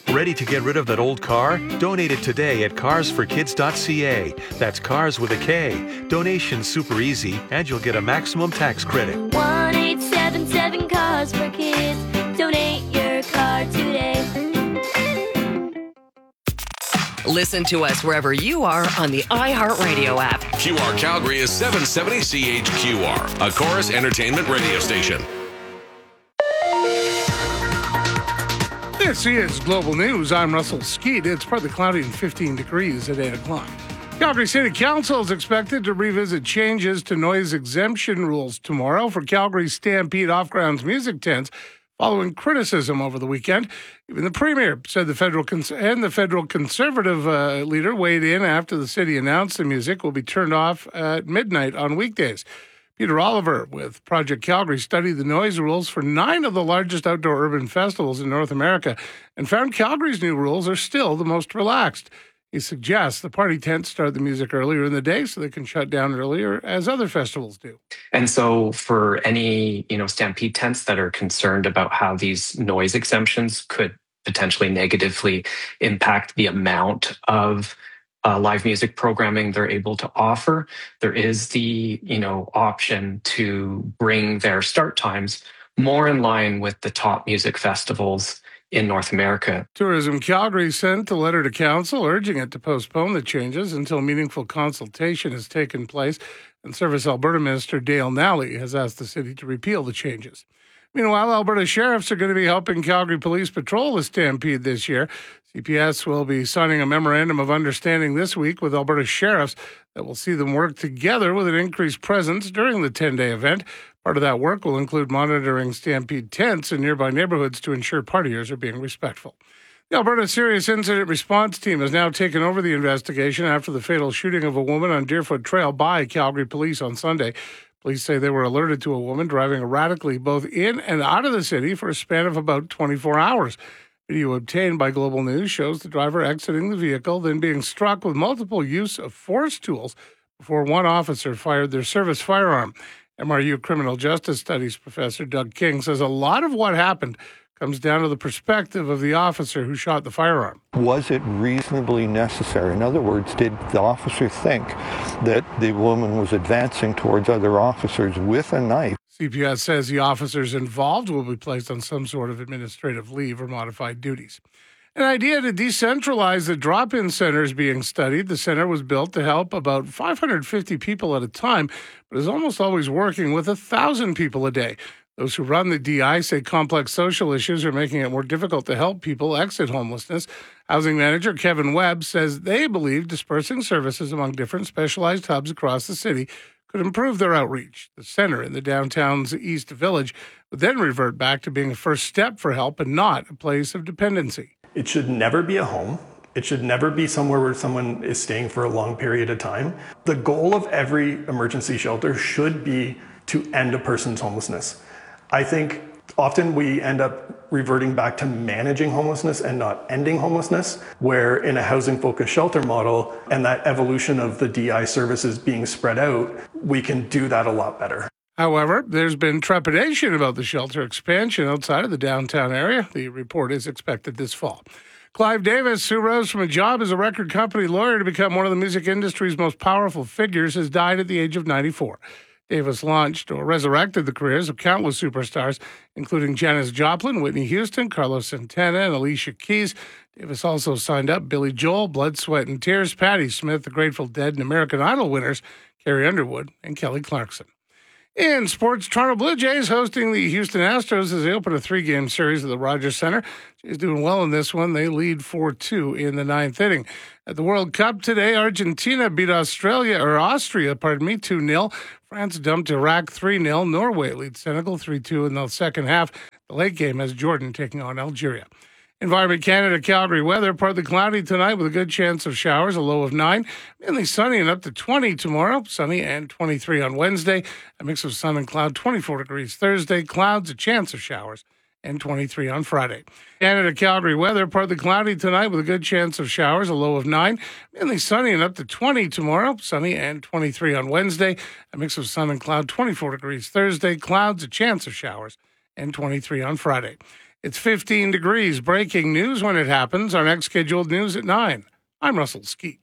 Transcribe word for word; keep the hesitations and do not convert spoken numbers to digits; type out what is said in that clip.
Ready to get rid of that old car? Donate it today at cars for kids dot c a. That's cars with a K. Donation's super easy, and you'll get a maximum tax credit. one eight seven seven Cars for Kids. Donate your car today. Listen to us wherever you are on the iHeartRadio app. Q R Calgary is seven seventy C H Q R, a Chorus Entertainment radio station. This is Global News. I'm Russell Skeet. It's partly cloudy and fifteen degrees at eight o'clock. Calgary City Council is expected to revisit changes to noise exemption rules tomorrow for Calgary Stampede off-grounds music tents following criticism over the weekend. Even the Premier said the federal cons- and the federal Conservative uh, leader weighed in after the city announced the music will be turned off at midnight on weekdays. Peter Oliver with Project Calgary studied the noise rules for nine of the largest outdoor urban festivals in North America and found Calgary's new rules are still the most relaxed. He suggests the party tents start the music earlier in the day so they can shut down earlier, as other festivals do. And so for any, you know, Stampede tents that are concerned about how these noise exemptions could potentially negatively impact the amount of uh, live music programming they're able to offer, there is the, you know, option to bring their start times more in line with the top music festivals in North America. Tourism Calgary sent a letter to council urging it to postpone the changes until meaningful consultation has taken place, and Service Alberta Minister Dale Nally has asked the city to repeal the changes. Meanwhile, Alberta sheriffs are going to be helping Calgary Police patrol the Stampede this year. C P S will be signing a memorandum of understanding this week with Alberta sheriffs that will see them work together with an increased presence during the ten-day event. Part of that work will include monitoring Stampede tents in nearby neighborhoods to ensure partiers are being respectful. The Alberta Serious Incident Response Team has now taken over the investigation after the fatal shooting of a woman on Deerfoot Trail by Calgary Police on Sunday. Police say they were alerted to a woman driving erratically both in and out of the city for a span of about twenty-four hours. Video obtained by Global News shows the driver exiting the vehicle, then being struck with multiple use of force tools before one officer fired their service firearm. M R U Criminal Justice Studies professor Doug King says a lot of what happened comes down to the perspective of the officer who shot the firearm. Was it reasonably necessary? In other words, did the officer think that the woman was advancing towards other officers with a knife? C P S says the officers involved will be placed on some sort of administrative leave or modified duties. An idea to decentralize the drop-in center is being studied. The center was built to help about five hundred fifty people at a time, but is almost always working with one thousand people a day. Those who run the D I say complex social issues are making it more difficult to help people exit homelessness. Housing manager Kevin Webb says they believe dispersing services among different specialized hubs across the city could improve their outreach. The center in the downtown's East Village would then revert back to being a first step for help and not a place of dependency. It should never be a home. It should never be somewhere where someone is staying for a long period of time. The goal of every emergency shelter should be to end a person's homelessness. I think often we end up reverting back to managing homelessness and not ending homelessness, where in a housing-focused shelter model and that evolution of the D I services being spread out, we can do that a lot better. However, there's been trepidation about the shelter expansion outside of the downtown area. The report is expected this fall. Clive Davis, who rose from a job as a record company lawyer to become one of the music industry's most powerful figures, has died at the age of ninety-four. Davis launched or resurrected the careers of countless superstars, including Janis Joplin, Whitney Houston, Carlos Santana, and Alicia Keys. Davis also signed up Billy Joel, Blood, Sweat, and Tears, Patti Smith, the Grateful Dead, and American Idol winners Carrie Underwood and Kelly Clarkson. In sports, Toronto Blue Jays hosting the Houston Astros as they open a three-game series at the Rogers Centre. Jays doing well in this one. They lead four two in the ninth inning. At the World Cup today, Argentina beat Australia, or Austria, pardon me, two nil. France dumped Iraq three nil. Norway leads Senegal three two in the second half. The late game has Jordan taking on Algeria. Environment Canada, Calgary weather, partly cloudy tonight with a good chance of showers, a low of nine. Mainly sunny and up to twenty tomorrow. Sunny and twenty-three on Wednesday. A mix of sun and cloud, twenty-four degrees Thursday. Clouds, a chance of showers, and twenty-three on Friday. Canada, Calgary weather, partly cloudy tonight with a good chance of showers, a low of nine. Mainly sunny and up to twenty tomorrow. Sunny and twenty-three on Wednesday. A mix of sun and cloud, twenty-four degrees Thursday. Clouds, a chance of showers, and twenty-three on Friday. It's fifteen degrees. Breaking news when it happens. Our next scheduled news at nine. I'm Russell Skeet.